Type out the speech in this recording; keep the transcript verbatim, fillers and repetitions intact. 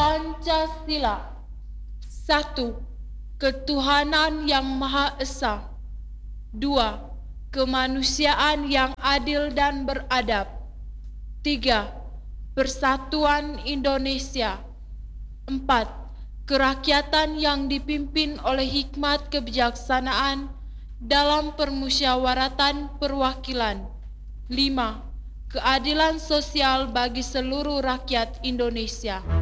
Pancasila. Satu, ketuhanan yang Maha Esa. Dua, kemanusiaan yang adil dan beradab. Tiga, persatuan Indonesia. Empat, kerakyatan yang dipimpin oleh hikmat kebijaksanaan dalam permusyawaratan perwakilan. Lima, keadilan sosial bagi seluruh rakyat Indonesia.